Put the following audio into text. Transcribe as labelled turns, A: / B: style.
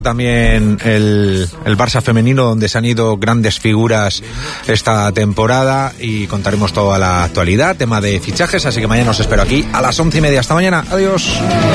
A: También el Barça femenino, donde se han ido grandes figuras esta temporada, y contaremos toda la actualidad, tema de fichajes, así que mañana os espero aquí a las 11:30. Hasta mañana, adiós.